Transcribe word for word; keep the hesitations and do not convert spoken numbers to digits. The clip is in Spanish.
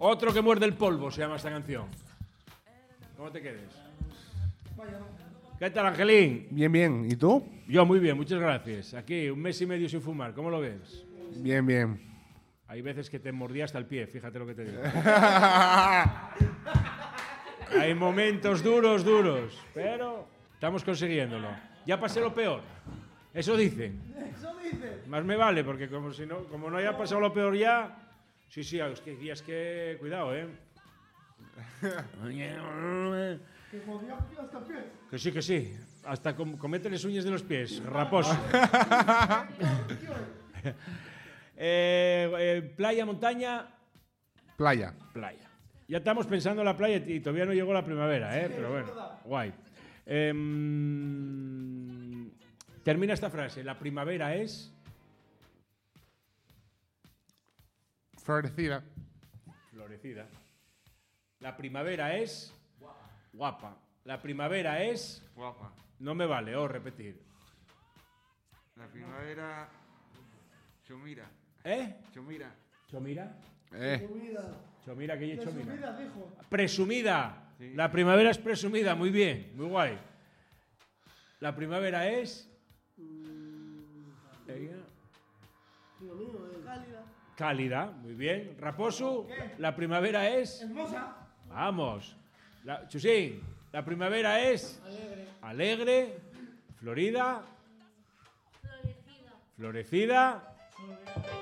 Otro que muerde el polvo se llama esta canción. ¿Cómo te quedes? ¿Qué tal, Angelín? Bien, bien. ¿Y tú? Yo muy bien, muchas gracias. Aquí, un mes y medio sin fumar. ¿Cómo lo ves? Bien, bien. Hay veces que te mordía hasta el pie, fíjate lo que te digo. Hay momentos duros, duros, pero estamos consiguiéndolo. Ya pasé lo peor. Eso dicen. Eso dice. Más me vale, porque como, si no, como no haya pasado lo peor ya... Sí, sí, es que, es que cuidado, ¿eh? Que jodía hasta el pie. Que sí, que sí. Hasta com comete las uñas de los pies. Raposo. eh, eh, playa, montaña... Playa. Playa. Ya estamos pensando en la playa y todavía no llegó la primavera, ¿eh? Pero bueno, guay. Eh, termina esta frase. La primavera es... Florecida. Florecida. La primavera es... Guapa. La primavera es... Guapa. No me vale, o repetir. La primavera... Chomira. ¿Eh? Chomira. ¿Chomira? Eh. Chomira, ¿qué es Chomira? Presumida, dijo. Presumida. Sí. La primavera es presumida, muy bien, muy guay. La primavera es... Ella. Cálida. Cálida, muy bien. Raposo, la primavera es... Hermosa. Vamos. La, Chusín, la primavera es... Alegre. Alegre, florida, Florecida. florecida.